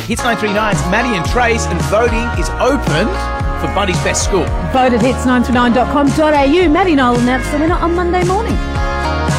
Hits 939's Maddie and Trace, and voting is open for Bundy's Best School. Vote at hits939.com.au. Maddie and I will announce the winner on Monday morning.